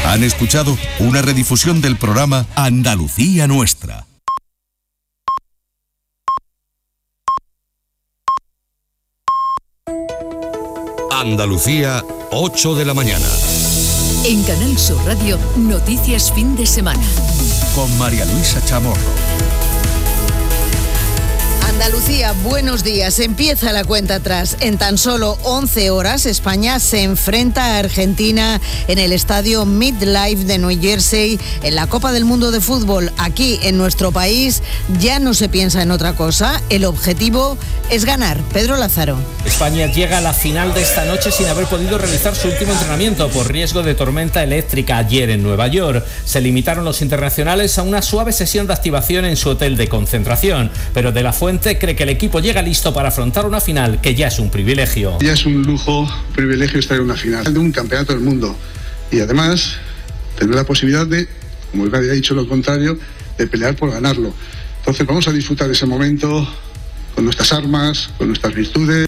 Han escuchado una redifusión del programa Andalucía Nuestra. Andalucía, 8 de la mañana. En Canal Sur Radio, Noticias Fin de Semana. Con María Luisa Chamorro. Andalucía, buenos días. Empieza la cuenta atrás. En tan solo 11 horas, España se enfrenta a Argentina en el estadio MetLife de New Jersey en la Copa del Mundo de Fútbol. Aquí, en nuestro país, ya no se piensa en otra cosa. El objetivo es ganar. Pedro Lázaro. España llega a la final de esta noche sin haber podido realizar su último entrenamiento por riesgo de tormenta eléctrica. Ayer en Nueva York se limitaron los internacionales a una suave sesión de activación en su hotel de concentración, pero De la Fuente cree que el equipo llega listo para afrontar una final que ya es un privilegio. Ya es un lujo, privilegio estar en una final de un campeonato del mundo y además tener la posibilidad de, como nadie ha dicho lo contrario, de pelear por ganarlo. Entonces vamos a disfrutar ese momento con nuestras armas, con nuestras virtudes.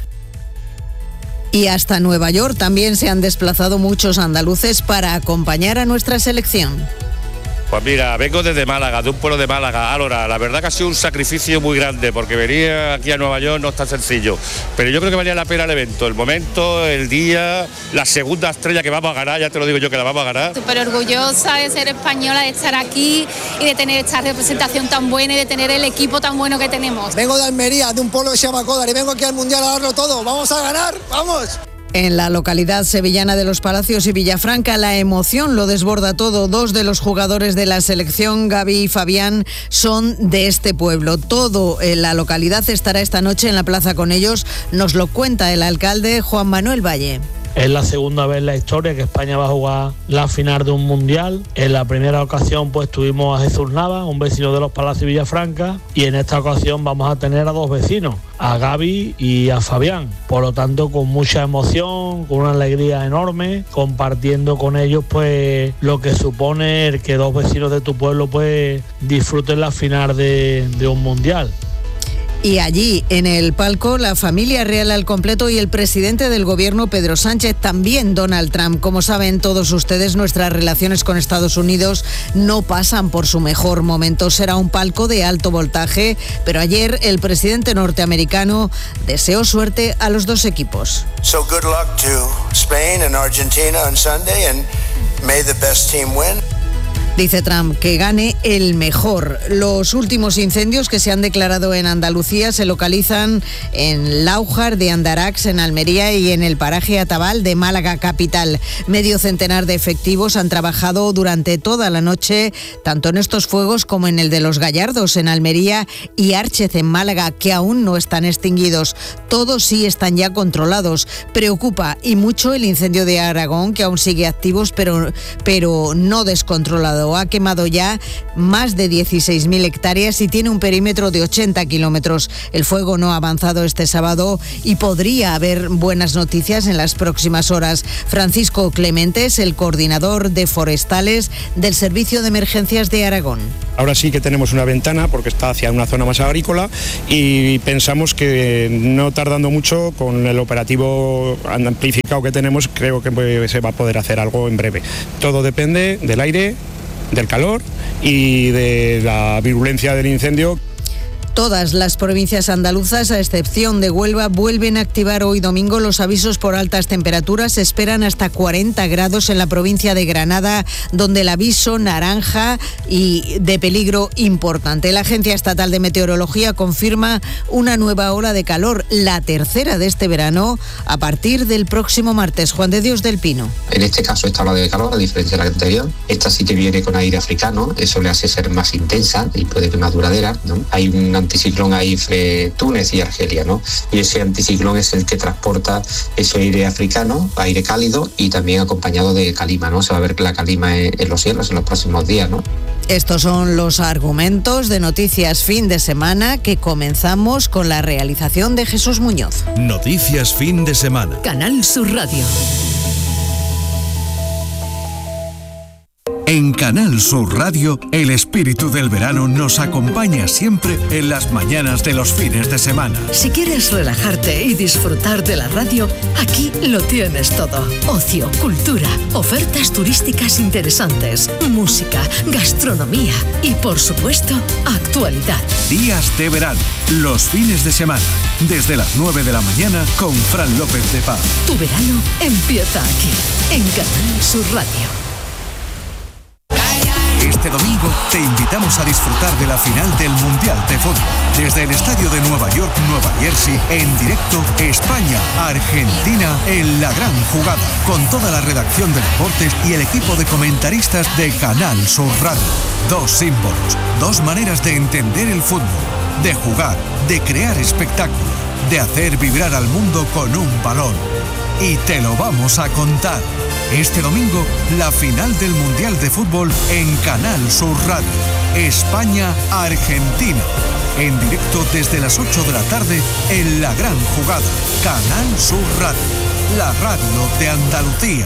Y hasta Nueva York también se han desplazado muchos andaluces para acompañar a nuestra selección. Pues mira, vengo desde Málaga, de un pueblo de Málaga, Álora. La verdad que ha sido un sacrificio muy grande, porque venir aquí a Nueva York no es tan sencillo. Pero yo creo que valía la pena el evento, el momento, el día, la segunda estrella que vamos a ganar, ya te lo digo yo que la vamos a ganar. Súper orgullosa de ser española, de estar aquí y de tener esta representación tan buena y de tener el equipo tan bueno que tenemos. Vengo de Almería, de un pueblo que se llama Códar, y vengo aquí al Mundial a darlo todo. ¡Vamos a ganar! ¡Vamos! En la localidad sevillana de Los Palacios y Villafranca, la emoción lo desborda todo. Dos de los jugadores de la selección, Gaby y Fabián, son de este pueblo. Todo en la localidad estará esta noche en la plaza con ellos. Nos lo cuenta el alcalde Juan Manuel Valle. Es la segunda vez en la historia que España va a jugar la final de un mundial. En la primera ocasión pues tuvimos a Jesús Nava, un vecino de Los Palacios y Villafranca, y en esta ocasión vamos a tener a dos vecinos, a Gaby y a Fabián. Por lo tanto, con mucha emoción, con una alegría enorme, compartiendo con ellos pues lo que supone el que dos vecinos de tu pueblo pues disfruten la final de un mundial. Y allí, en el palco, la familia real al completo y el presidente del gobierno, Pedro Sánchez, también Donald Trump. Como saben todos ustedes, nuestras relaciones con Estados Unidos no pasan por su mejor momento. Será un palco de alto voltaje, pero ayer el presidente norteamericano deseó suerte a los dos equipos. So good luck to Spain and Argentina on Sunday, and may the best team win. Dice Trump que gane el mejor. Los últimos incendios que se han declarado en Andalucía se localizan en Láujar de Andarax, en Almería, y en el paraje Atabal de Málaga capital. Medio centenar de efectivos han trabajado durante toda la noche, tanto en estos fuegos como en el de Los Gallardos en Almería y Árchez en Málaga, que aún no están extinguidos. Todos sí están ya controlados. Preocupa y mucho el incendio de Aragón, que aún sigue activo, pero no descontrolado. Ha quemado ya más de 16.000 hectáreas y tiene un perímetro de 80 kilómetros. El fuego no ha avanzado este sábado y podría haber buenas noticias en las próximas horas. Francisco Clemente es el coordinador de forestales del Servicio de Emergencias de Aragón. Ahora sí que tenemos una ventana porque está hacia una zona más agrícola y pensamos que no tardando mucho, con el operativo amplificado que tenemos, creo que se va a poder hacer algo en breve. Todo depende del aire, del calor y de la virulencia del incendio. Todas las provincias andaluzas, a excepción de Huelva, vuelven a activar hoy domingo los avisos por altas temperaturas. Se esperan hasta 40 grados en la provincia de Granada, donde el aviso naranja y de peligro importante. La Agencia Estatal de Meteorología confirma una nueva ola de calor, la tercera de este verano, a partir del próximo martes. Juan de Dios del Pino. En este caso, esta ola de calor, a diferencia de la anterior, esta sí que viene con aire africano, eso le hace ser más intensa y puede que más duradera, ¿no? Hay un anticiclón ahí entre Túnez y Argelia, ¿no? Y ese anticiclón es el que transporta ese aire africano, aire cálido, y también acompañado de calima, ¿no? Se va a ver la calima en los cielos en los próximos días, ¿no? Estos son los argumentos de Noticias Fin de Semana, que comenzamos con la realización de Jesús Muñoz. Noticias Fin de Semana. Canal Sur Radio. En Canal Sur Radio, el espíritu del verano nos acompaña siempre en las mañanas de los fines de semana. Si quieres relajarte y disfrutar de la radio, aquí lo tienes todo. Ocio, cultura, ofertas turísticas interesantes, música, gastronomía y, por supuesto, actualidad. Días de verano, los fines de semana, desde las 9 de la mañana con Fran López de Paz. Tu verano empieza aquí, en Canal Sur Radio. Este domingo te invitamos a disfrutar de la final del Mundial de Fútbol. Desde el estadio de Nueva York, Nueva Jersey, en directo, España-Argentina en la gran jugada. Con toda la redacción de deportes y el equipo de comentaristas de Canal Sur Radio. Dos símbolos, dos maneras de entender el fútbol, de jugar, de crear espectáculo, de hacer vibrar al mundo con un balón. Y te lo vamos a contar. Este domingo, la final del Mundial de Fútbol en Canal Sur Radio. España-Argentina. En directo desde las 8 de la tarde en la gran jugada. Canal Sur Radio. La radio de Andalucía.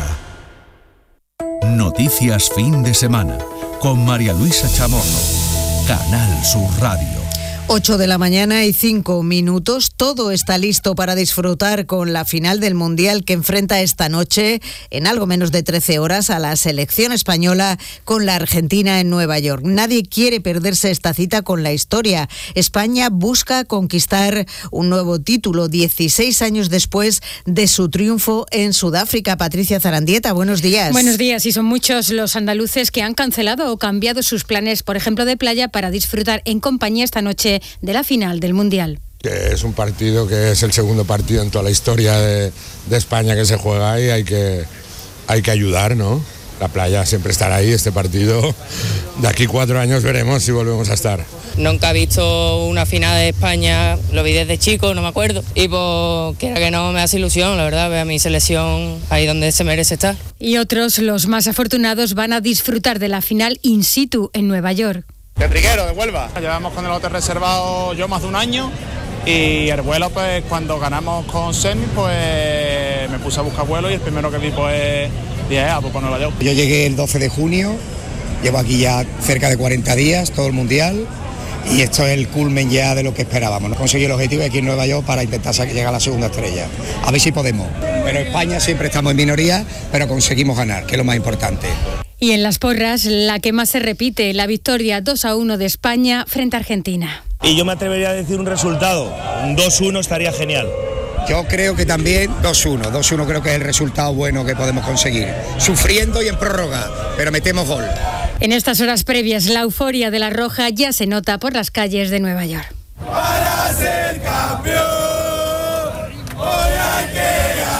Noticias fin de semana. Con María Luisa Chamorro. Canal Sur Radio. 8 de la mañana y 5 minutos. Todo está listo para disfrutar con la final del Mundial que enfrenta esta noche, en algo menos de 13 horas, a la selección española con la Argentina en Nueva York. Nadie quiere perderse esta cita con la historia. España busca conquistar un nuevo título 16 años después de su triunfo en Sudáfrica. Patricia Zarandieta, buenos días. Buenos días. Y son muchos los andaluces que han cancelado o cambiado sus planes, por ejemplo, de playa, para disfrutar en compañía esta noche de la final del Mundial. Que es un partido que es el segundo partido en toda la historia de España que se juega ahí, hay que ayudar, ¿no? La playa siempre estará ahí, este partido, de aquí 4 años veremos si volvemos a estar. Nunca he visto una final de España, lo vi desde chico, no me acuerdo, y pues quiera que no me hace ilusión, la verdad, ver a mi selección ahí donde se merece estar. Y otros, los más afortunados, van a disfrutar de la final in situ en Nueva York. Enriquero, de Huelva. Llevamos con el hotel reservado yo más de un año y el vuelo, pues cuando ganamos con Semi, pues me puse a buscar vuelo y el primero que vi, pues dije, pues por Nueva York. Yo llegué el 12 de junio, llevo aquí ya cerca de 40 días, todo el Mundial, y esto es el culmen ya de lo que esperábamos. Nos conseguí el objetivo aquí en Nueva York para intentar llegar a la segunda estrella. A ver si podemos. Pero España siempre estamos en minoría, pero conseguimos ganar, que es lo más importante. Y en las porras, la que más se repite, la victoria 2-1 de España frente a Argentina. Y yo me atrevería a decir un resultado, un 2-1 estaría genial. Yo creo que también 2-1, 2-1 creo que es el resultado bueno que podemos conseguir. Sufriendo y en prórroga, pero metemos gol. En estas horas previas, la euforia de la Roja ya se nota por las calles de Nueva York. Para ser campeón, hoy hay que ganar.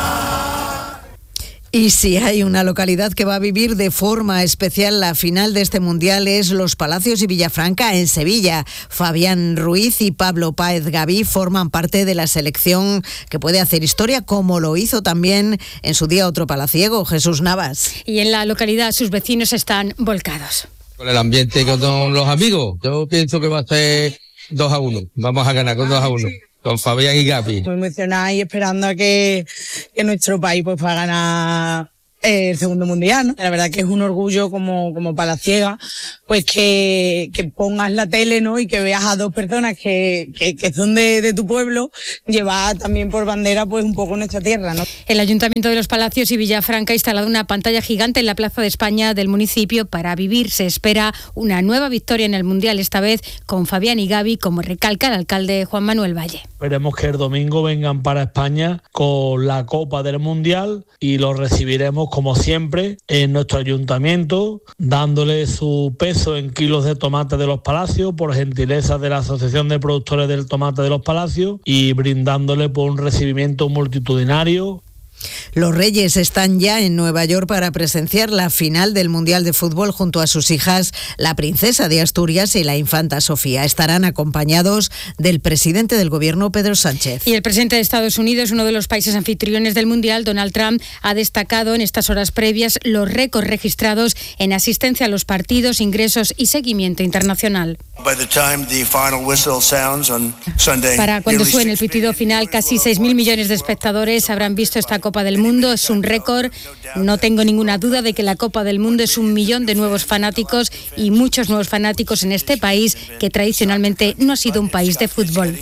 Y si hay una localidad que va a vivir de forma especial la final de este Mundial es Los Palacios y Villafranca en Sevilla. Fabián Ruiz y Pablo Páez Gaví forman parte de la selección que puede hacer historia, como lo hizo también en su día otro palaciego, Jesús Navas. Y en la localidad sus vecinos están volcados. Con el ambiente y con los amigos, yo pienso que va a ser 2-1. Vamos a ganar con 2-1. Con Fabián y Gaby. Muy emocionada y esperando a que nuestro país pues pueda ganar el segundo mundial, ¿no? La verdad que es un orgullo como palaciega, pues que pongas la tele, ¿no? Y que veas a dos personas que son de tu pueblo, llevar también por bandera pues un poco nuestra tierra, ¿no? El Ayuntamiento de Los Palacios y Villafranca ha instalado una pantalla gigante en la Plaza de España del municipio para vivir. Se espera una nueva victoria en el Mundial, esta vez con Fabián y Gaby, como recalca el alcalde Juan Manuel Valle. Esperemos que el domingo vengan para España con la Copa del Mundial y los recibiremos como siempre en nuestro ayuntamiento, dándole su peso en kilos de tomate de Los Palacios por gentileza de la Asociación de Productores del Tomate de Los Palacios y brindándole por un recibimiento multitudinario. Los Reyes están ya en Nueva York para presenciar la final del Mundial de Fútbol junto a sus hijas, la princesa de Asturias y la infanta Sofía. Estarán acompañados del presidente del gobierno, Pedro Sánchez. Y el presidente de Estados Unidos, uno de los países anfitriones del Mundial, Donald Trump, ha destacado en estas horas previas los récords registrados en asistencia a los partidos, ingresos y seguimiento internacional. Para cuando suene el pitido final, casi 6.000 millones de espectadores habrán visto esta Copa Copa del Mundo es un récord. No tengo ninguna duda de que la Copa del Mundo es 1 millón de nuevos fanáticos y muchos nuevos fanáticos en este país que tradicionalmente no ha sido un país de fútbol.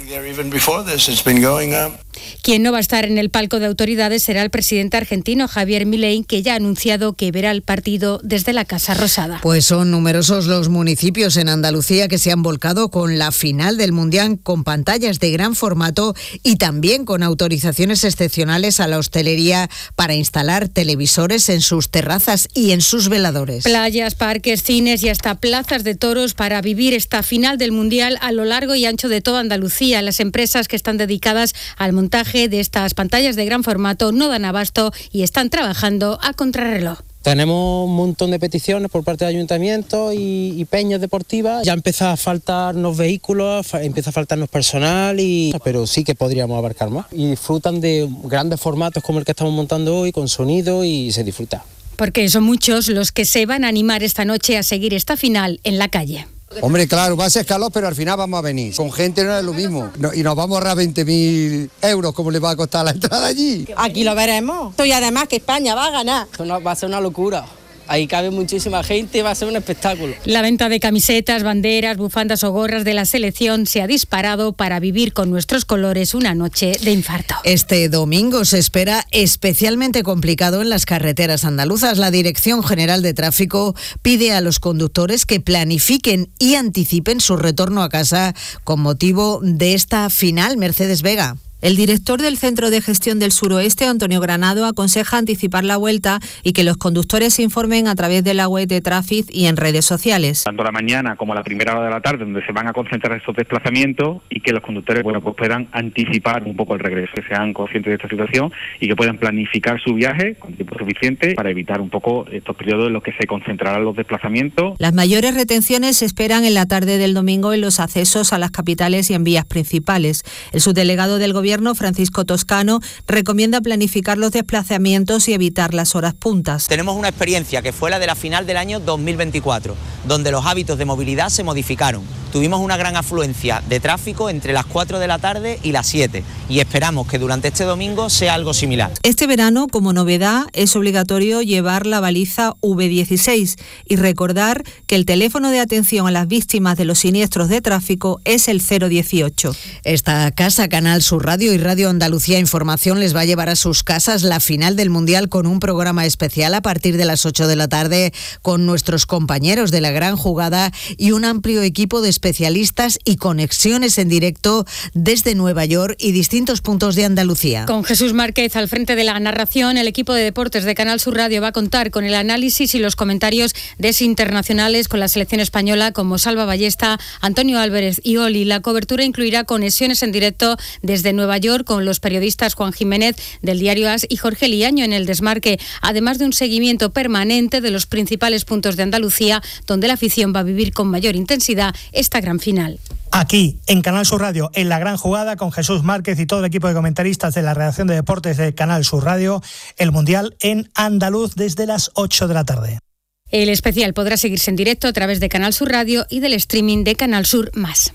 Quien no va a estar en el palco de autoridades será el presidente argentino Javier Milei, que ya ha anunciado que verá el partido desde la Casa Rosada. Pues son numerosos los municipios en Andalucía que se han volcado con la final del Mundial con pantallas de gran formato y también con autorizaciones excepcionales a la hostelería para instalar televisores en sus terrazas y en sus veladores. Playas, parques, cines y hasta plazas de toros para vivir esta final del Mundial a lo largo y ancho de toda Andalucía. Las empresas que están dedicadas al montaje de estas pantallas de gran formato no dan abasto y están trabajando a contrarreloj. Tenemos un montón de peticiones por parte del ayuntamiento y peñas deportivas. Ya empieza a faltarnos vehículos, empieza a faltarnos personal, pero sí que podríamos abarcar más. Y disfrutan de grandes formatos como el que estamos montando hoy, con sonido, y se disfruta. Porque son muchos los que se van a animar esta noche a seguir esta final en la calle. Hombre, claro, va a ser calor, pero al final vamos a venir. Con gente no es lo mismo. Y nos vamos a ahorrar 20.000 euros, como le va a costar la entrada allí. Aquí lo veremos. Y además que España va a ganar. Va a ser una locura. Ahí cabe muchísima gente, va a ser un espectáculo. La venta de camisetas, banderas, bufandas o gorras de la selección se ha disparado para vivir con nuestros colores una noche de infarto. Este domingo se espera especialmente complicado en las carreteras andaluzas. La Dirección General de Tráfico pide a los conductores que planifiquen y anticipen su retorno a casa con motivo de esta final. Mercedes Vega. El director del Centro de Gestión del Suroeste, Antonio Granado, aconseja anticipar la vuelta y que los conductores se informen a través de la web de Traffic y en redes sociales. Tanto la mañana como la primera hora de la tarde, donde se van a concentrar estos desplazamientos y que los conductores pues puedan anticipar un poco el regreso, que sean conscientes de esta situación y que puedan planificar su viaje con tiempo suficiente para evitar un poco estos periodos en los que se concentrarán los desplazamientos. Las mayores retenciones se esperan en la tarde del domingo en los accesos a las capitales y en vías principales. El subdelegado del Gobierno, Francisco Toscano, recomienda planificar los desplazamientos y evitar las horas puntas. Tenemos una experiencia que fue la de la final del año 2024, donde los hábitos de movilidad se modificaron. Tuvimos una gran afluencia de tráfico entre las 4 de la tarde y las 7 y esperamos que durante este domingo sea algo similar. Este verano, como novedad, es obligatorio llevar la baliza V16 y recordar que el teléfono de atención a las víctimas de los siniestros de tráfico es el 018. Esta casa, Canal Sur Radio y Radio Andalucía Información, les va a llevar a sus casas la final del Mundial con un programa especial a partir de las 8 de la tarde con nuestros compañeros de La Gran Jugada y un amplio equipo de especialistas y conexiones en directo desde Nueva York y distintos puntos de Andalucía. Con Jesús Márquez al frente de la narración, el equipo de deportes de Canal Sur Radio va a contar con el análisis y los comentarios de internacionales con la selección española como Salva Ballesta, Antonio Álvarez y Oli. La cobertura incluirá conexiones en directo desde Nueva York con los periodistas Juan Jiménez del diario AS y Jorge Liaño en el Desmarque, además de un seguimiento permanente de los principales puntos de Andalucía, donde la afición va a vivir con mayor intensidad esta gran final. Aquí, en Canal Sur Radio, en La Gran Jugada, con Jesús Márquez y todo el equipo de comentaristas de la redacción de deportes de Canal Sur Radio, el Mundial en andaluz desde las 8 de la tarde. El especial podrá seguirse en directo a través de Canal Sur Radio y del streaming de Canal Sur Más.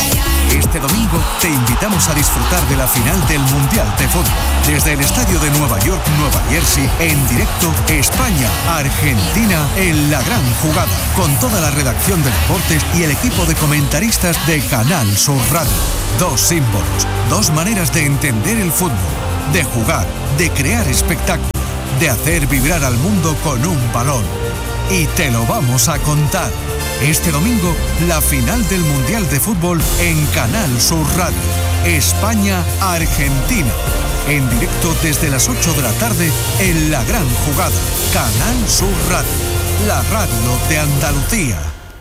Este domingo te invitamos a disfrutar de la final del Mundial de Fútbol. Desde el estadio de Nueva York, Nueva Jersey, en directo España-Argentina en La Gran Jugada. Con toda la redacción de deportes y el equipo de comentaristas de Canal Sur Radio. Dos símbolos, dos maneras de entender el fútbol, de jugar, de crear espectáculo, de hacer vibrar al mundo con un balón. Y te lo vamos a contar. Este domingo, la final del Mundial de Fútbol en Canal Sur Radio. España-Argentina. En directo desde las 8 de la tarde en La Gran Jugada. Canal Sur Radio. La radio de Andalucía.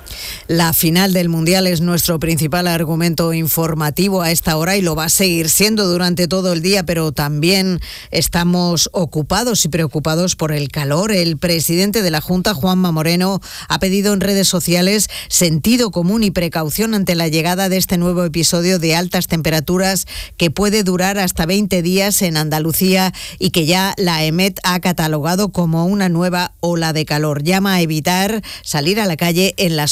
La final del Mundial es nuestro principal argumento informativo a esta hora y lo va a seguir siendo durante todo el día, pero también estamos ocupados y preocupados por el calor. El presidente de la Junta, Juanma Moreno, ha pedido en redes sociales sentido común y precaución ante la llegada de este nuevo episodio de altas temperaturas que puede durar hasta 20 días en Andalucía y que ya la EMET ha catalogado como una nueva ola de calor. Llama a evitar salir a la calle en las horas centrales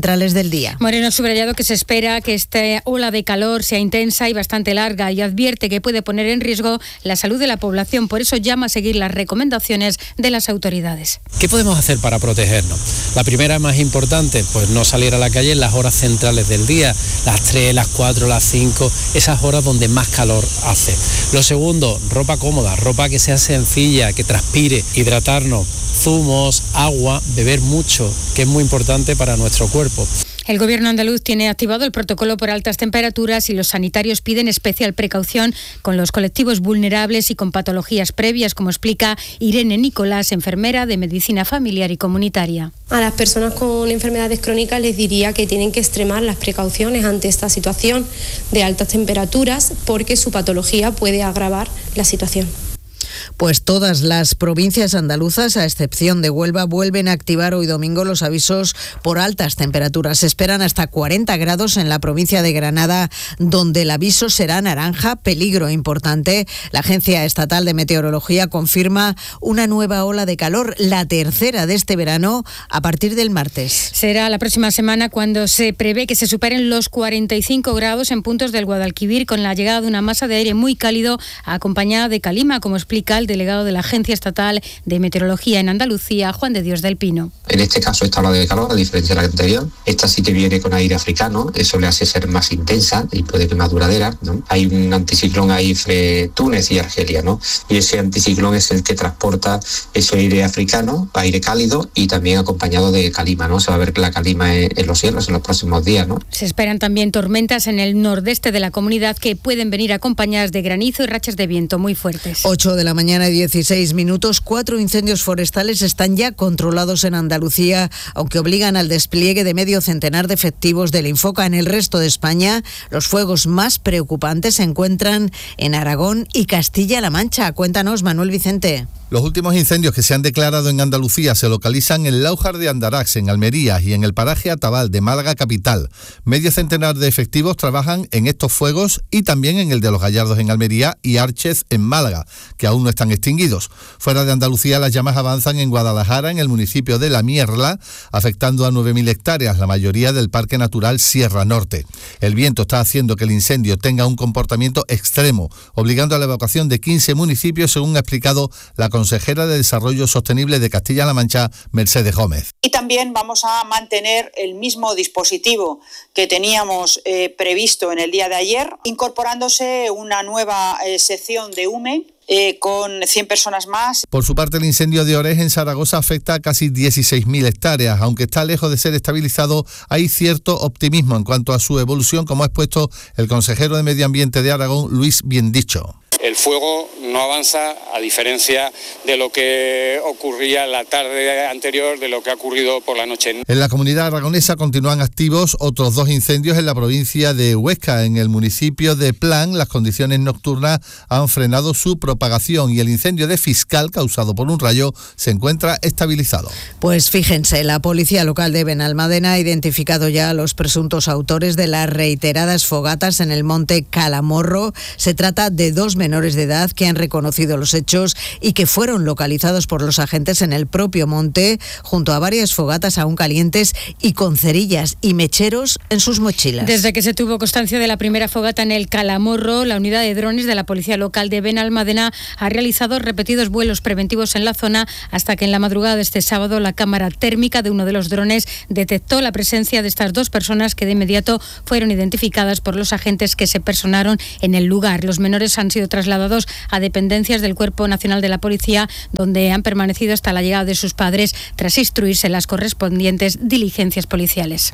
centrales del día. Moreno ha subrayado que se espera que esta ola de calor sea intensa y bastante larga y advierte que puede poner en riesgo la salud de la población. Por eso llama a seguir las recomendaciones de las autoridades. ¿Qué podemos hacer para protegernos? La primera, más importante, pues no salir a la calle en las horas centrales del día, las 3, las 4, las 5, esas horas donde más calor hace. Lo segundo, ropa cómoda, ropa que sea sencilla, que transpire, hidratarnos, zumos, agua, beber mucho, que es muy importante para nuestro cuerpo. El Gobierno andaluz tiene activado el protocolo por altas temperaturas y los sanitarios piden especial precaución con los colectivos vulnerables y con patologías previas, como explica Irene Nicolás, enfermera de Medicina Familiar y Comunitaria. A las personas con enfermedades crónicas les diría que tienen que extremar las precauciones ante esta situación de altas temperaturas porque su patología puede agravar la situación. Pues todas las provincias andaluzas, a excepción de Huelva, vuelven a activar hoy domingo los avisos por altas temperaturas. Se esperan hasta 40 grados en la provincia de Granada, donde el aviso será naranja, peligro importante. La Agencia Estatal de Meteorología confirma una nueva ola de calor, la tercera de este verano, a partir del martes. Será la próxima semana cuando se prevé que se superen los 45 grados en puntos del Guadalquivir, con la llegada de una masa de aire muy cálido acompañada de calima, como explica el delegado de la Agencia Estatal de Meteorología en Andalucía, Juan de Dios del Pino. En este caso, esta ola de calor, a diferencia de la anterior, esta sí que viene con aire africano, eso le hace ser más intensa y puede que más duradera, ¿no? Hay un anticiclón ahí entre Túnez y Argelia, ¿no? Y ese anticiclón es el que transporta ese aire africano, aire cálido y también acompañado de calima, ¿no? Se va a ver que la calima en los cielos en los próximos días, ¿no? Se esperan también tormentas en el nordeste de la comunidad que pueden venir acompañadas de granizo y rachas de viento muy fuertes. 8 de la mañana y 16 minutos, 4 incendios forestales están ya controlados en Andalucía, aunque obligan al despliegue de medio centenar de efectivos del Infoca. En el resto de España, los fuegos más preocupantes se encuentran en Aragón y Castilla-La Mancha. Cuéntanos, Manuel Vicente. Los últimos incendios que se han declarado en Andalucía se localizan en Láujar de Andarax, en Almería, y en el paraje Atabal de Málaga capital. Medio centenar de efectivos trabajan en estos fuegos y también en el de Los Gallardos en Almería y Árchez en Málaga, que aún no están extinguidos. Fuera de Andalucía, las llamas avanzan en Guadalajara, en el municipio de La Mierla, afectando a 9.000 hectáreas, la mayoría del Parque Natural Sierra Norte. El viento está haciendo que el incendio tenga un comportamiento extremo, obligando a la evacuación de 15 municipios, según ha explicado la consejera de Desarrollo Sostenible de Castilla-La Mancha, Mercedes Gómez. Y también vamos a mantener el mismo dispositivo que teníamos previsto en el día de ayer, incorporándose una nueva sección de UME con 100 personas más. Por su parte, el incendio de Orez en Zaragoza afecta a casi 16.000 hectáreas. Aunque está lejos de ser estabilizado, hay cierto optimismo en cuanto a su evolución, como ha expuesto el consejero de Medio Ambiente de Aragón, Luis Biendicho. El fuego no avanza, a diferencia de lo que ocurría la tarde anterior, de lo que ha ocurrido por la noche. En la comunidad aragonesa continúan activos otros 2 incendios en la provincia de Huesca. En el municipio de Plan, las condiciones nocturnas han frenado su propagación y el incendio de Fiscal, causado por un rayo, se encuentra estabilizado. Pues fíjense, la policía local de Benalmádena ha identificado ya a los presuntos autores de las reiteradas fogatas en el monte Calamorro. Se trata de 2 menores de edad que han reconocido los hechos y que fueron localizados por los agentes en el propio monte, junto a varias fogatas aún calientes y con cerillas y mecheros en sus mochilas. Desde que se tuvo constancia de la primera fogata en el Calamorro, la unidad de drones de la policía local de Benalmádena ha realizado repetidos vuelos preventivos en la zona, hasta que en la madrugada de este sábado la cámara térmica de uno de los drones detectó la presencia de estas 2 personas, que de inmediato fueron identificadas por los agentes que se personaron en el lugar. Los menores han sido trasladados a dependencias del Cuerpo Nacional de la Policía, donde han permanecido hasta la llegada de sus padres, tras instruirse las correspondientes diligencias policiales.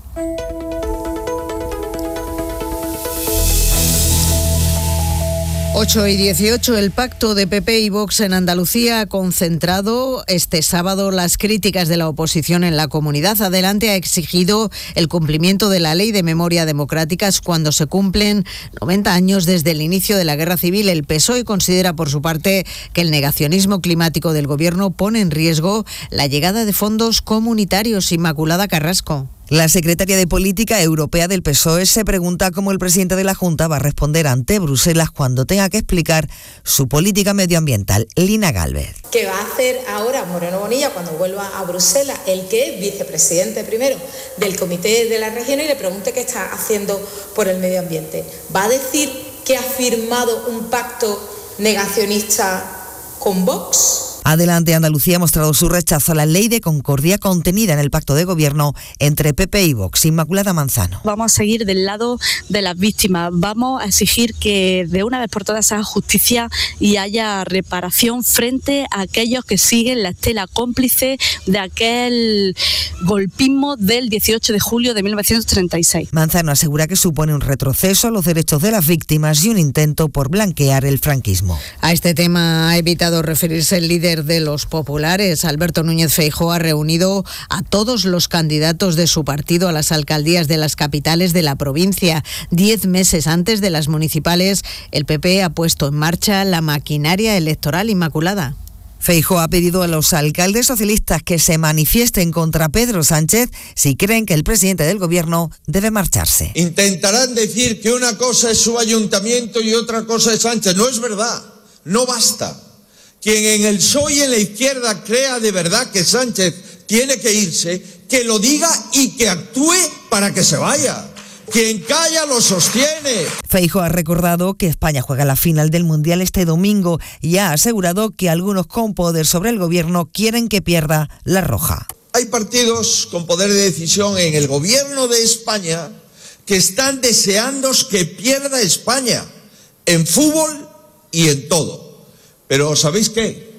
8:18, el pacto de PP y Vox en Andalucía ha concentrado este sábado las críticas de la oposición en la comunidad. Adelante ha exigido el cumplimiento de la Ley de Memoria Democrática cuando se cumplen 90 años desde el inicio de la Guerra Civil. El PSOE considera, por su parte, que el negacionismo climático del Gobierno pone en riesgo la llegada de fondos comunitarios. Inmaculada Carrasco. La secretaria de Política Europea del PSOE se pregunta cómo el presidente de la Junta va a responder ante Bruselas cuando tenga que explicar su política medioambiental. Lina Gálvez. ¿Qué va a hacer ahora Moreno Bonilla cuando vuelva a Bruselas, el que es vicepresidente primero del Comité de la Región, y le pregunte qué está haciendo por el medio ambiente? ¿Va a decir que ha firmado un pacto negacionista con Vox? Adelante Andalucía ha mostrado su rechazo a la ley de concordia contenida en el pacto de gobierno entre PP y Vox. Inmaculada Manzano. Vamos a seguir del lado de las víctimas. Vamos a exigir que de una vez por todas se haga justicia y haya reparación frente a aquellos que siguen la estela cómplice de aquel golpismo del 18 de julio de 1936. Manzano asegura que supone un retroceso a los derechos de las víctimas y un intento por blanquear el franquismo. A este tema ha evitado referirse el líder de los populares. Alberto Núñez Feijóo ha reunido a todos los candidatos de su partido a las alcaldías de las capitales de la provincia. 10 meses antes de las municipales, el PP ha puesto en marcha la maquinaria electoral. Inmaculada. Feijóo ha pedido a los alcaldes socialistas que se manifiesten contra Pedro Sánchez si creen que el presidente del gobierno debe marcharse. Intentarán decir que una cosa es su ayuntamiento y otra cosa es Sánchez. No es verdad, no basta. Quien en el PSOE y en la izquierda crea de verdad que Sánchez tiene que irse, que lo diga y que actúe para que se vaya. Quien calla lo sostiene. Feijóo ha recordado que España juega la final del Mundial este domingo y ha asegurado que algunos con poder sobre el gobierno quieren que pierda la roja. Hay partidos con poder de decisión en el gobierno de España que están deseando que pierda España en fútbol y en todo. Pero ¿sabéis qué?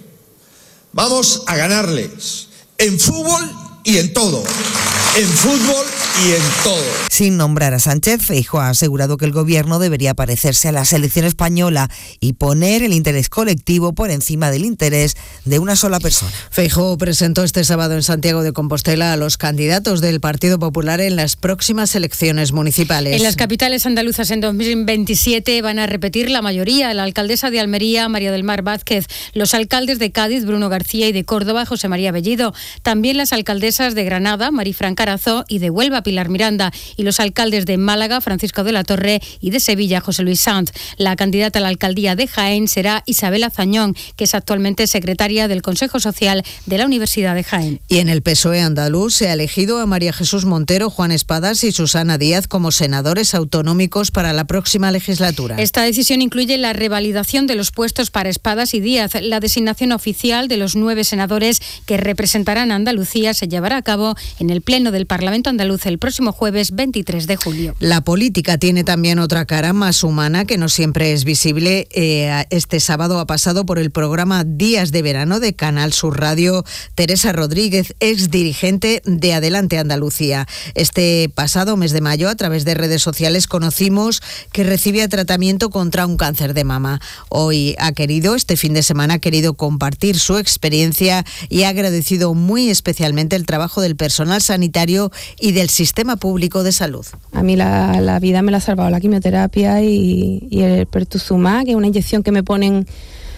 Vamos a ganarles en fútbol y en todo. En fútbol y en todo. Sin nombrar a Sánchez, Feijóo ha asegurado que el gobierno debería parecerse a la selección española y poner el interés colectivo por encima del interés de una sola persona. Feijóo presentó este sábado en Santiago de Compostela a los candidatos del Partido Popular en las próximas elecciones municipales. En las capitales andaluzas en 2027 van a repetir la mayoría: la alcaldesa de Almería, María del Mar Vázquez, los alcaldes de Cádiz, Bruno García, y de Córdoba, José María Bellido, también las alcaldesas de Granada, Marifran Carazo, y de Huelva, Pilar Miranda, y los alcaldes de Málaga, Francisco de la Torre, y de Sevilla, José Luis Sanz. La candidata a la alcaldía de Jaén será Isabel Azañón, que es actualmente secretaria del Consejo Social de la Universidad de Jaén. Y en el PSOE andaluz se ha elegido a María Jesús Montero, Juan Espadas y Susana Díaz como senadores autonómicos para la próxima legislatura. Esta decisión incluye la revalidación de los puestos para Espadas y Díaz. La designación oficial de los 9 senadores que representarán a Andalucía se llevará a cabo en el Pleno del Parlamento andaluz el próximo jueves 23 de julio. La política tiene también otra cara más humana que no siempre es visible. Este sábado ha pasado por el programa Días de Verano de Canal Sur Radio Teresa Rodríguez, ex dirigente de Adelante Andalucía. Este pasado mes de mayo, a través de redes sociales, conocimos que recibía tratamiento contra un cáncer de mama. Hoy este fin de semana ha querido compartir su experiencia y ha agradecido muy especialmente el trabajo del personal sanitario y del sistema público de salud. A mí la vida me la ha salvado la quimioterapia y el pertuzumab, que es una inyección que me ponen,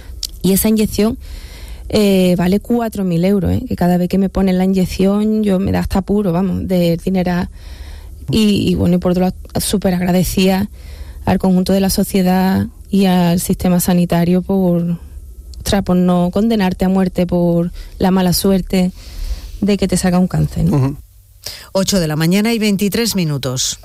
y esa inyección vale 4.000 euros, que cada vez que me ponen la inyección yo me da hasta puro, de dinero. Y bueno, y por otro lado, súper agradecida al conjunto de la sociedad y al sistema sanitario por no condenarte a muerte por la mala suerte de que te salga un cáncer, ¿no? 8 de la mañana y 23 minutos.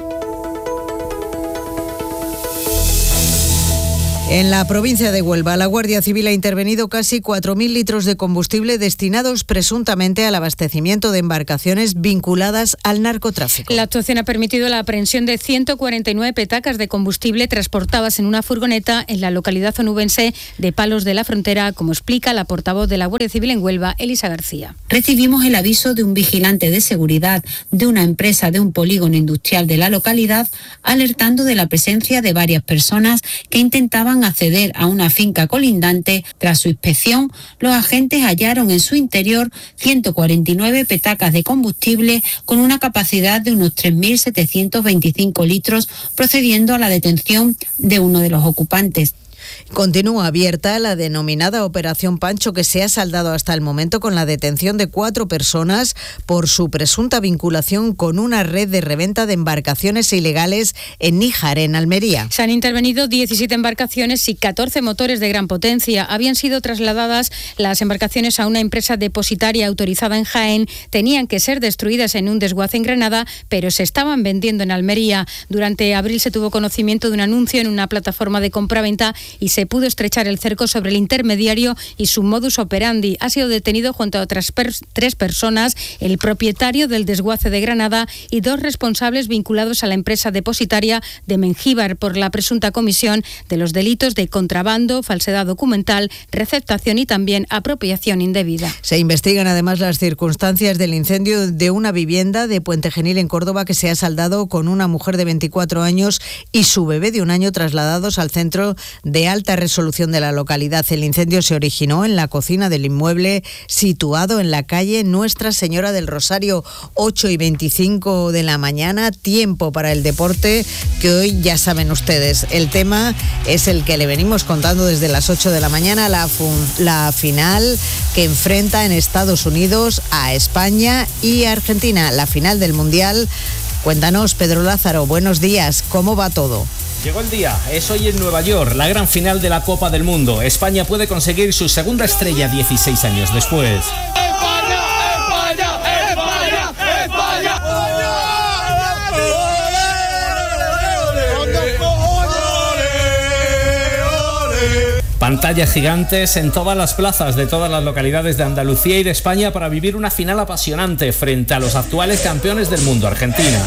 En la provincia de Huelva, la Guardia Civil ha intervenido casi 4.000 litros de combustible destinados presuntamente al abastecimiento de embarcaciones vinculadas al narcotráfico. La actuación ha permitido la aprehensión de 149 petacas de combustible transportadas en una furgoneta en la localidad onubense de Palos de la Frontera, como explica la portavoz de la Guardia Civil en Huelva, Elisa García. Recibimos el aviso de un vigilante de seguridad de una empresa de un polígono industrial de la localidad, alertando de la presencia de varias personas que intentaban acceder a una finca colindante. Tras su inspección, los agentes hallaron en su interior 149 petacas de combustible con una capacidad de unos 3.725 litros, procediendo a la detención de uno de los ocupantes. Continúa abierta la denominada Operación Pancho, que se ha saldado hasta el momento con la detención de 4 personas por su presunta vinculación con una red de reventa de embarcaciones ilegales en Níjar, en Almería. Se han intervenido 17 embarcaciones y 14 motores de gran potencia. Habían sido trasladadas las embarcaciones a una empresa depositaria autorizada en Jaén. Tenían que ser destruidas en un desguace en Granada, pero se estaban vendiendo en Almería. Durante abril se tuvo conocimiento de un anuncio en una plataforma de compraventa y se pudo estrechar el cerco sobre el intermediario y su modus operandi. Ha sido detenido junto a otras 3 personas, el propietario del desguace de Granada y 2 responsables vinculados a la empresa depositaria de Mengíbar por la presunta comisión de los delitos de contrabando, falsedad documental, receptación y también apropiación indebida. Se investigan además las circunstancias del incendio de una vivienda de Puente Genil en Córdoba que se ha saldado con una mujer de 24 años y su bebé de 1 año trasladados al centro de alta resolución de la localidad. El incendio se originó en la cocina del inmueble situado en la calle Nuestra Señora del Rosario, 8:25 de la mañana, tiempo para el deporte, que hoy ya saben ustedes, el tema es el que le venimos contando desde las 8 de la mañana, la final que enfrenta en Estados Unidos a España y Argentina, la final del Mundial. Cuéntanos, Pedro Lázaro, buenos días, ¿cómo va todo? Llegó el día, es hoy en Nueva York, la gran final de la Copa del Mundo. España puede conseguir su segunda estrella 16 años después. ¡España, España, España, España! Pantallas gigantes en todas las plazas de todas las localidades de Andalucía y de España para vivir una final apasionante frente a los actuales campeones del mundo, Argentina.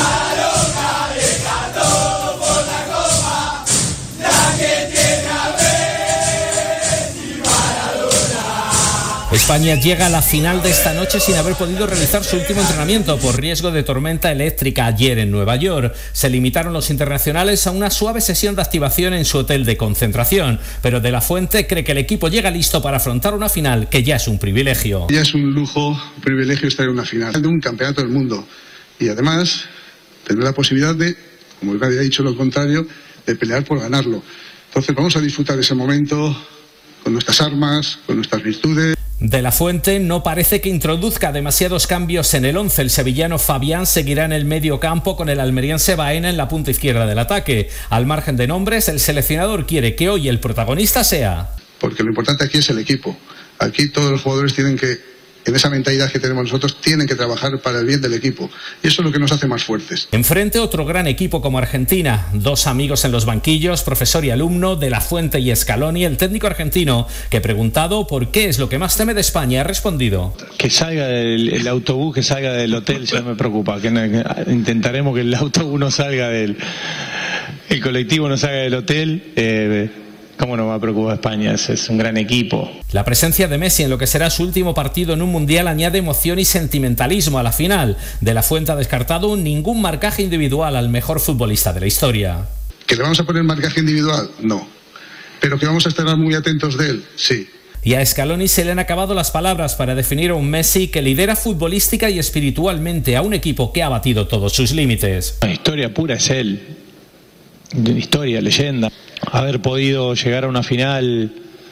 España llega a la final de esta noche sin haber podido realizar su último entrenamiento por riesgo de tormenta eléctrica ayer en Nueva York. Se limitaron los internacionales a una suave sesión de activación en su hotel de concentración, pero De la Fuente cree que el equipo llega listo para afrontar una final que ya es un privilegio. Ya es un lujo, un privilegio estar en una final de un campeonato del mundo y además tener la posibilidad de, como nadie ha dicho lo contrario, de pelear por ganarlo. Entonces vamos a disfrutar ese momento con nuestras armas, con nuestras virtudes. De la Fuente no parece que introduzca demasiados cambios en el 11. El sevillano Fabián seguirá en el medio campo con el almeriense Baena en la punta izquierda del ataque. Al margen de nombres, el seleccionador quiere que hoy el protagonista sea... Porque lo importante aquí es el equipo. Aquí todos los jugadores tienen que, en esa mentalidad que tenemos nosotros, tienen que trabajar para el bien del equipo. Y eso es lo que nos hace más fuertes. Enfrente otro gran equipo como Argentina. 2 amigos en los banquillos, profesor y alumno, De la Fuente y Scaloni, el técnico argentino, que preguntado por qué es lo que más teme de España, ha respondido: que salga el autobús, que salga del hotel, ya me preocupa. Que intentaremos que el autobús no salga el colectivo no salga del hotel. ¿Cómo no va a preocupar España? Es un gran equipo. La presencia de Messi en lo que será su último partido en un mundial añade emoción y sentimentalismo a la final. De la Fuente ha descartado ningún marcaje individual al mejor futbolista de la historia. ¿Que le vamos a poner marcaje individual? No. ¿Pero que vamos a estar muy atentos de él? Sí. Y a Scaloni se le han acabado las palabras para definir a un Messi que lidera futbolística y espiritualmente a un equipo que ha batido todos sus límites. La historia pura es él. Historia, leyenda. Haber podido llegar a una final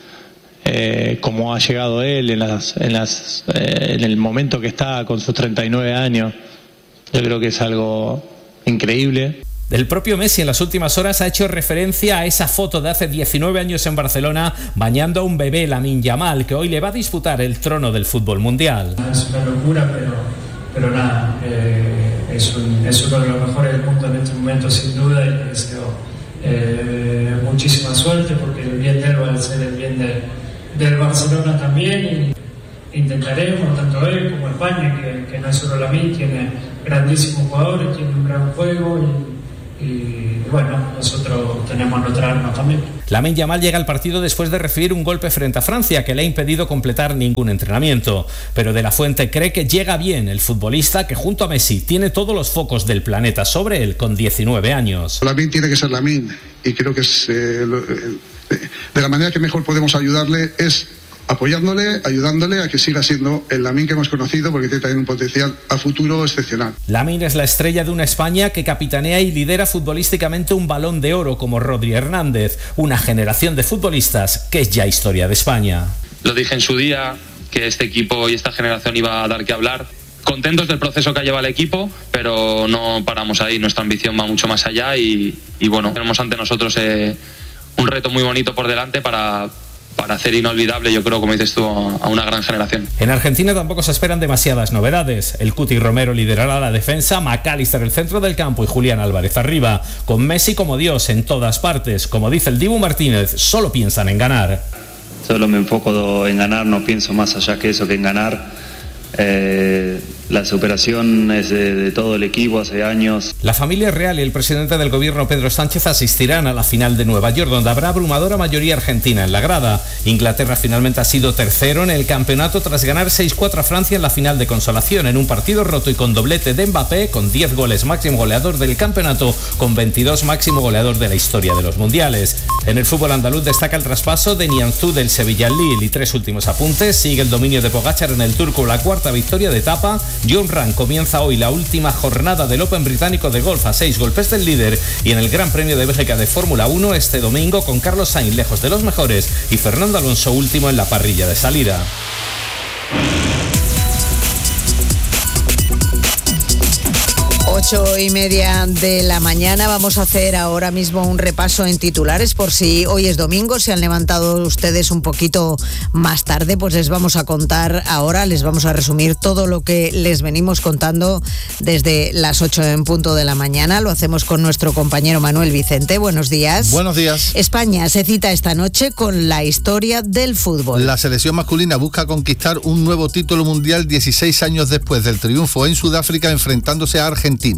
como ha llegado él en el momento que está con sus 39 años, yo creo que es algo increíble. El propio Messi en las últimas horas ha hecho referencia a esa foto de hace 19 años en Barcelona bañando a un bebé, Lamine Yamal, que hoy le va a disputar el trono del fútbol mundial. Es una locura, pero nada, es uno de los mejores del mundo en este momento sin duda, y le deseo muchísima suerte porque el bien de él va a ser el bien del Barcelona también, y intentaremos, tanto él como España, que no es solo Lamine, tiene grandísimos jugadores, tiene un gran juego y bueno, nosotros tenemos nuestra arma también. Lamine Yamal llega al partido después de recibir un golpe frente a Francia que le ha impedido completar ningún entrenamiento, pero De la Fuente cree que llega bien el futbolista que junto a Messi tiene todos los focos del planeta sobre él con 19 años. Lamine tiene que ser Lamine y creo que es de la manera que mejor podemos ayudarle es apoyándole, ayudándole a que siga siendo el Lamine que hemos conocido, porque tiene también un potencial a futuro excepcional. Lamine es la estrella de una España que capitanea y lidera futbolísticamente un Balón de Oro como Rodri Hernández, una generación de futbolistas que es ya historia de España. Lo dije en su día, que este equipo y esta generación iba a dar que hablar. Contentos del proceso que lleva el equipo, pero no paramos ahí, nuestra ambición va mucho más allá y bueno, tenemos ante nosotros un reto muy bonito por delante para hacer inolvidable, yo creo, como dices tú, a una gran generación. En Argentina tampoco se esperan demasiadas novedades. El Cuti Romero liderará la defensa, McAllister el centro del campo y Julián Álvarez arriba, con Messi como Dios en todas partes. Como dice el Dibu Martínez, solo piensan en ganar. Solo me enfoco en ganar, no pienso más allá que eso, que en ganar. La superación es de todo el equipo hace años. La familia real y el presidente del gobierno Pedro Sánchez asistirán a la final de Nueva York, donde habrá abrumadora mayoría argentina en la grada. Inglaterra finalmente ha sido tercero en el campeonato tras ganar 6-4 a Francia en la final de consolación, en un partido roto y con doblete de Mbappé, con 10 goles máximo goleador del campeonato, con 22 máximo goleador de la historia de los mundiales. En el fútbol andaluz destaca el traspaso de Nianzú del Sevilla al Lille. Y 3 últimos apuntes: sigue el dominio de Pogačar en el Turco, la cuarta victoria de etapa. John Ram comienza hoy la última jornada del Open británico de golf a 6 golpes del líder, y en el Gran Premio de Bélgica de Fórmula 1 este domingo, con Carlos Sainz lejos de los mejores y Fernando Alonso último en la parrilla de salida. 8:30 de la mañana. Vamos a hacer ahora mismo un repaso en titulares, por si hoy es domingo, se han levantado ustedes un poquito más tarde, pues les vamos a contar ahora, les vamos a resumir todo lo que les venimos contando desde las 8 en punto de la mañana. Lo hacemos con nuestro compañero Manuel Vicente. Buenos días. Buenos días. España se cita esta noche con la historia del fútbol. La selección masculina busca conquistar un nuevo título mundial 16 años después del triunfo en Sudáfrica, enfrentándose a Argentina.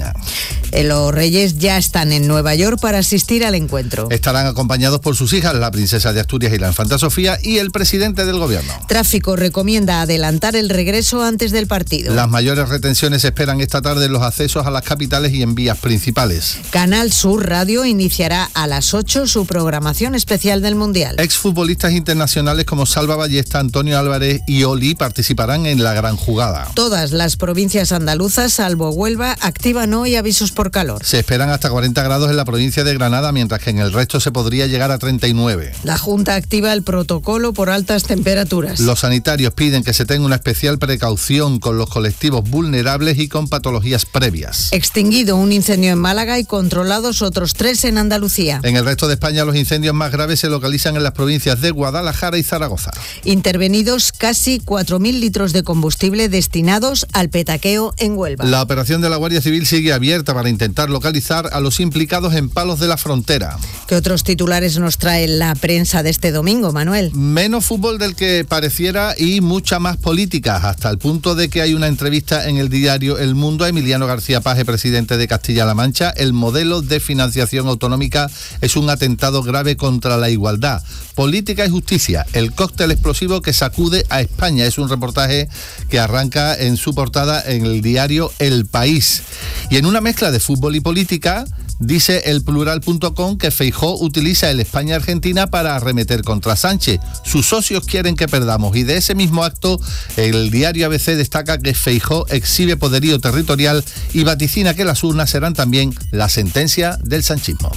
Los Reyes ya están en Nueva York para asistir al encuentro. Estarán acompañados por sus hijas, la princesa de Asturias y la infanta Sofía, y el presidente del gobierno. Tráfico recomienda adelantar el regreso antes del partido. Las mayores retenciones se esperan esta tarde en los accesos a las capitales y en vías principales. Canal Sur Radio iniciará a las 8 su programación especial del Mundial. Exfutbolistas internacionales como Salva Ballesta, Antonio Álvarez y Oli participarán en la gran jugada. Todas las provincias andaluzas, salvo Huelva, activan hoy avisos por calor. Se esperan hasta 40 grados en la provincia de Granada, mientras que en el resto se podría llegar a 39. La Junta activa el protocolo por altas temperaturas. Los sanitarios piden que se tenga una especial precaución con los colectivos vulnerables y con patologías previas. Extinguido un incendio en Málaga y controlados otros 3 en Andalucía. En el resto de España los incendios más graves se localizan en las provincias de Guadalajara y Zaragoza. Intervenidos casi 4.000 litros de combustible destinados al petaqueo en Huelva. La operación de la Guardia Civil sigue abierta para intentar localizar a los implicados en Palos de la Frontera. ¿Qué otros titulares nos trae la prensa de este domingo, Manuel? Menos fútbol del que pareciera y mucha más política, hasta el punto de que hay una entrevista en el diario El Mundo a Emiliano García Paje, presidente de Castilla-La Mancha. El modelo de financiación autonómica es un atentado grave contra la igualdad. Política y justicia, el cóctel explosivo que sacude a España. Es un reportaje que arranca en su portada en el diario El País. Y en una mezcla de fútbol y política, dice elplural.com que Feijóo utiliza el España-Argentina para arremeter contra Sánchez. Sus socios quieren que perdamos, y de ese mismo acto el diario ABC destaca que Feijóo exhibe poderío territorial y vaticina que las urnas serán también la sentencia del sanchismo.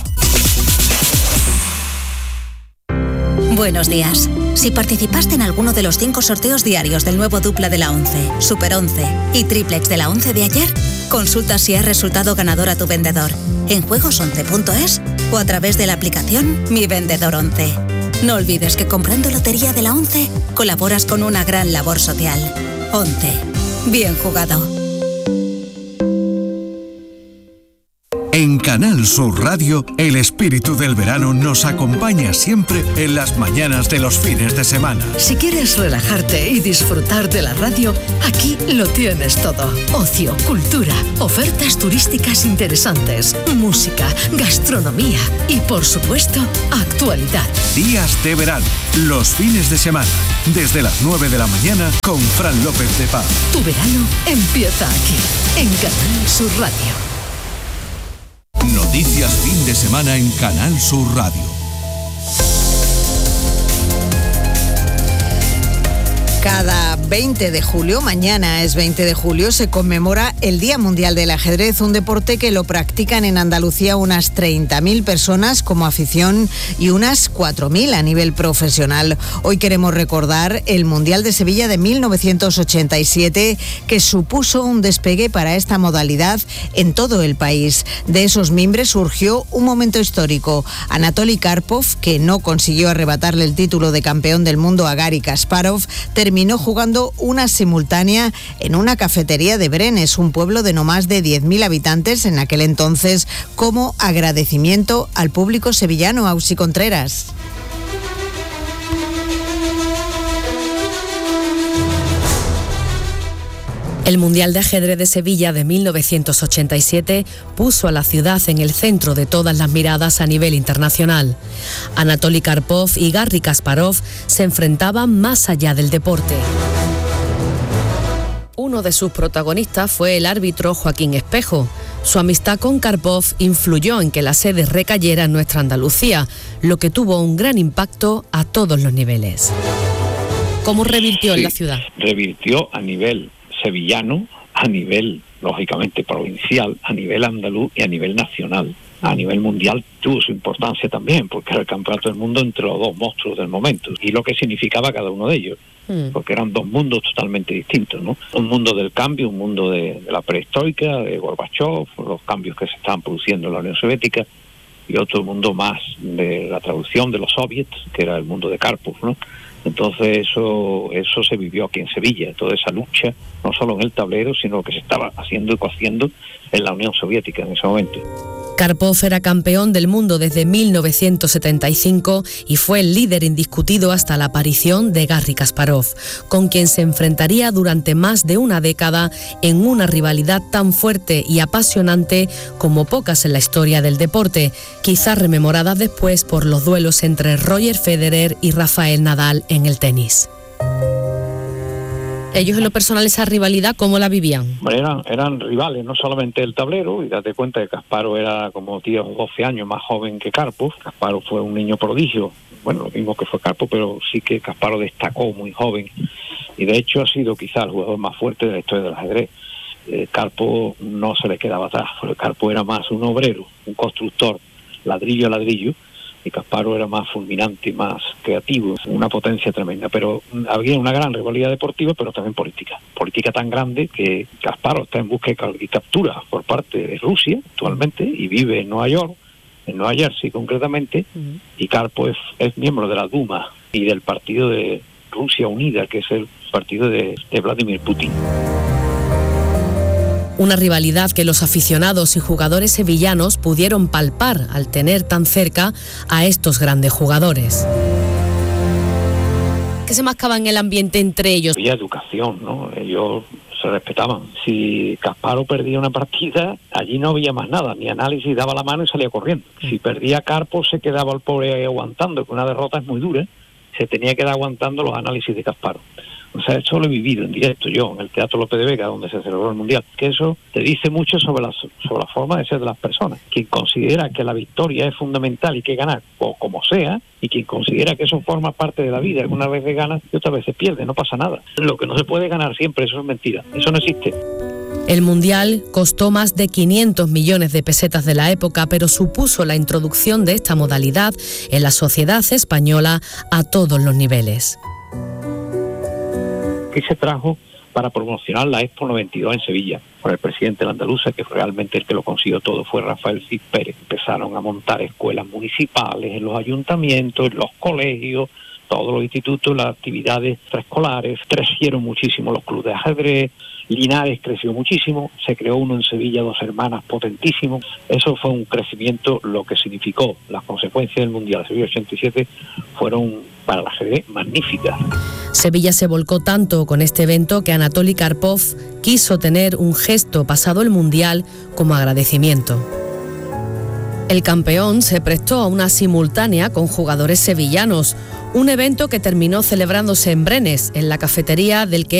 Buenos días. Si participaste en alguno de los 5 sorteos diarios del nuevo dupla de la 11, Super 11 y triplex de la 11 de ayer, consulta si has resultado ganador a tu vendedor en juegos11.es o a través de la aplicación Mi Vendedor 11. No olvides que comprando lotería de la 11 colaboras con una gran labor social. 11. Bien jugado. En Canal Sur Radio, el espíritu del verano nos acompaña siempre en las mañanas de los fines de semana. Si quieres relajarte y disfrutar de la radio, aquí lo tienes todo. Ocio, cultura, ofertas turísticas interesantes, música, gastronomía y, por supuesto, actualidad. Días de verano, los fines de semana, desde las 9 de la mañana con Fran López de Paz. Tu verano empieza aquí, en Canal Sur Radio. Noticias fin de semana en Canal Sur Radio. Cada 20 de julio, mañana es 20 de julio, se conmemora el Día Mundial del Ajedrez, un deporte que lo practican en Andalucía unas 30.000 personas como afición y unas 4.000 a nivel profesional. Hoy queremos recordar el Mundial de Sevilla de 1987, que supuso un despegue para esta modalidad en todo el país. De esos mimbres surgió un momento histórico. Anatoly Karpov, que no consiguió arrebatarle el título de campeón del mundo a Garry Kasparov, terminó jugando una simultánea en una cafetería de Brenes, un pueblo de no más de 10.000 habitantes en aquel entonces, como agradecimiento al público sevillano. Ausi Contreras. El Mundial de Ajedrez de Sevilla de 1987 puso a la ciudad en el centro de todas las miradas a nivel internacional. Anatoly Karpov y Garry Kasparov se enfrentaban más allá del deporte. Uno de sus protagonistas fue el árbitro Joaquín Espejo. Su amistad con Karpov influyó en que la sede recayera en nuestra Andalucía, lo que tuvo un gran impacto a todos los niveles. ¿Cómo revirtió en la ciudad? Revirtió a nivel sevillano, a nivel, lógicamente, provincial, a nivel andaluz y a nivel nacional. A nivel mundial tuvo su importancia también, porque era el campeonato del mundo entre los dos monstruos del momento, y lo que significaba cada uno de ellos, porque eran dos mundos totalmente distintos, ¿no? Un mundo del cambio, un mundo de la prehistórica, de Gorbachev, los cambios que se estaban produciendo en la Unión Soviética, y otro mundo más de la traducción de los soviets, que era el mundo de Karpov, ¿no? Entonces eso se vivió aquí en Sevilla, toda esa lucha, no solo en el tablero, sino lo que se estaba haciendo y cociendo en la Unión Soviética en ese momento. Karpov era campeón del mundo desde 1975 y fue el líder indiscutido hasta la aparición de Garry Kasparov, con quien se enfrentaría durante más de una década en una rivalidad tan fuerte y apasionante como pocas en la historia del deporte, quizás rememoradas después por los duelos entre Roger Federer y Rafael Nadal en el tenis. Ellos en lo personal, esa rivalidad, ¿cómo la vivían? Eran rivales, no solamente el tablero, y date cuenta que Kasparov era como 10 o 12 años más joven que Karpov. Kasparov fue un niño prodigio, bueno, lo mismo que fue Karpov, pero sí que Kasparov destacó muy joven, y de hecho ha sido quizá el jugador más fuerte de la historia del ajedrez. Karpov no se le quedaba atrás, porque Karpov era más un obrero, un constructor, ladrillo a ladrillo, y Kasparov era más fulminante y más creativo, una potencia tremenda. Pero había una gran rivalidad deportiva, pero también política tan grande que Kasparov está en búsqueda y captura por parte de Rusia actualmente, y vive en Nueva York, en Nueva Jersey concretamente, y Karpov es miembro de la Duma y del partido de Rusia Unida, que es el partido de Vladimir Putin. Una rivalidad que los aficionados y jugadores sevillanos pudieron palpar al tener tan cerca a estos grandes jugadores. ¿Qué se mascaba en el ambiente entre ellos? Había educación, ¿no? Ellos se respetaban. Si Kasparov perdía una partida, allí no había más nada, ni análisis, daba la mano y salía corriendo. Si perdía Karpov, se quedaba el pobre ahí aguantando, que una derrota es muy dura, se tenía que quedar aguantando los análisis de Kasparov. O sea, eso lo he vivido en directo yo, en el Teatro López de Vega, donde se celebró el Mundial. Que eso te dice mucho sobre la forma de ser de las personas. Quien considera que la victoria es fundamental y que ganar, o como sea, y quien considera que eso forma parte de la vida, algunas veces gana y otras veces pierde, no pasa nada. Lo que no se puede ganar siempre, eso es mentira, eso no existe. El Mundial costó más de 500 millones de pesetas de la época, pero supuso la introducción de esta modalidad en la sociedad española a todos los niveles. Que se trajo para promocionar la Expo 92 en Sevilla, por el presidente de la Andaluza, que realmente el que lo consiguió todo fue Rafael Cid Pérez. Empezaron a montar escuelas municipales en los ayuntamientos, en los colegios, todos los institutos, las actividades preescolares. Crecieron muchísimo los clubes de ajedrez, Linares creció muchísimo, se creó uno en Sevilla, Dos Hermanas, potentísimo. Eso fue un crecimiento, lo que significó las consecuencias del Mundial de Sevilla 87 fueron para el ajedrez magníficas. Sevilla se volcó tanto con este evento que Anatoly Karpov quiso tener un gesto pasado el Mundial como agradecimiento. El campeón se prestó a una simultánea con jugadores sevillanos, un evento que terminó celebrándose en Brenes, en la cafetería del que